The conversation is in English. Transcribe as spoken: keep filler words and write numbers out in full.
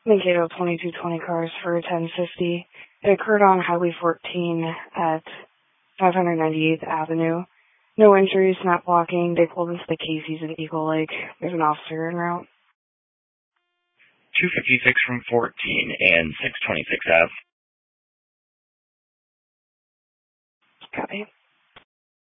Mankato twenty-two twenty cars for ten fifty. It occurred on Highway fourteen at five ninety-eighth Avenue. No injuries, not blocking. They pulled into the Casey's in Eagle Lake. There's an officer en route. two fifty-six from fourteen and six twenty-six Ave. Copy.